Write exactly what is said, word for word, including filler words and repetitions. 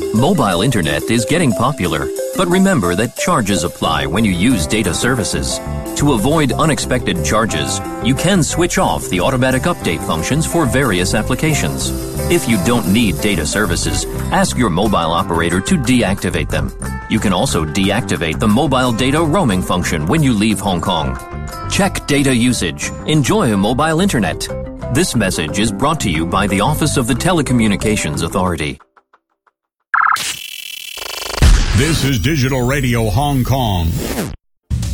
Mobile internet is getting popular, but remember that charges apply when you use data services. To avoid unexpected charges, you can switch off the automatic update functions for various applications. If you don't need data services, ask your mobile operator to deactivate them. You can also deactivate the mobile data roaming function when you leave Hong Kong. Check data usage. Enjoy mobile internet. This message is brought to you by the Office of the Telecommunications Authority. This is Digital Radio Hong Kong.